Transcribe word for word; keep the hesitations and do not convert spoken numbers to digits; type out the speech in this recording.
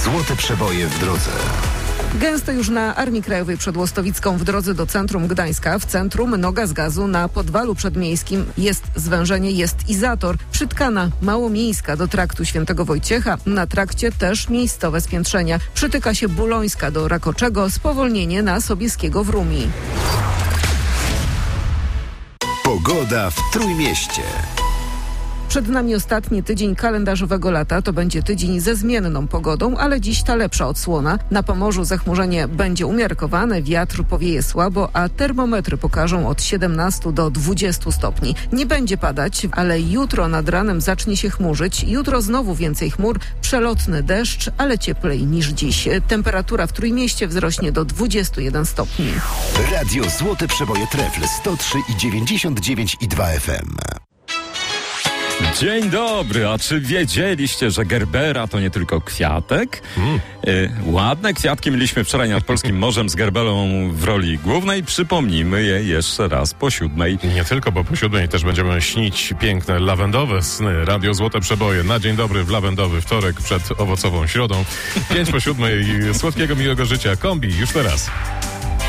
Złote przeboje w drodze. Gęsto już na Armii Krajowej przed Łostowicką w drodze do centrum Gdańska. W centrum noga z gazu, na Podwalu Przedmiejskim jest zwężenie, jest Izator. Przytkana Małomiejska do traktu Świętego Wojciecha. Na trakcie też miejscowe spiętrzenia. Przytyka się Bulońska do Rakoczego, spowolnienie na Sobieskiego w Rumi. Pogoda w Trójmieście. Przed nami ostatni tydzień kalendarzowego lata. To będzie tydzień ze zmienną pogodą, ale dziś ta lepsza odsłona. Na Pomorzu zachmurzenie będzie umiarkowane, wiatr powieje słabo, a termometry pokażą od siedemnastu do dwudziestu stopni. Nie będzie padać, ale jutro nad ranem zacznie się chmurzyć. Jutro znowu więcej chmur, przelotny deszcz, ale cieplej niż dziś. Temperatura w Trójmieście wzrośnie do dwudziestu jeden stopni. Radio Złote Przeboje Trefl sto trzy i dziewięćdziesiąt dziewięć i dwa F M. Dzień dobry, a czy wiedzieliście, że gerbera to nie tylko kwiatek? Mm. Y, ładne kwiatki mieliśmy wczoraj nad Polskim Morzem z gerbelą w roli głównej. Przypomnijmy je jeszcze raz po siódmej. Nie tylko, bo po siódmej też będziemy śnić piękne lawendowe sny. Radio Złote Przeboje na dzień dobry w lawendowy wtorek przed owocową środą. Pięć po siódmej. Słodkiego, miłego życia. Kombi już teraz.